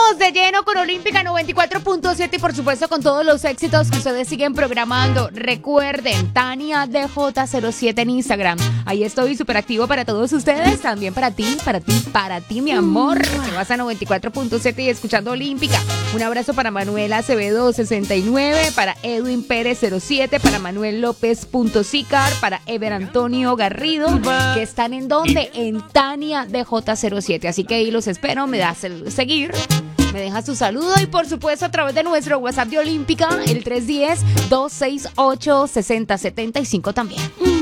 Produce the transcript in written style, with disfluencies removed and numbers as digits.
de lleno con Olímpica 94.7 y por supuesto con todos los éxitos que ustedes siguen programando. Recuerden, Tania DJ07 en Instagram. Ahí estoy súper activo para todos ustedes. También para ti, mi amor. Que vas a 94.7 y escuchando Olímpica. Un abrazo para Manuel Acevedo 69, para Edwin Pérez 07, para Manuel López Sicar, para Ever Antonio Garrido, que están en donde, en Tania DJ07. Así que ahí los espero, me das el seguir, me dejas tu saludo y por supuesto a través de nuestro WhatsApp de Olímpica, el 310-268-6075 también.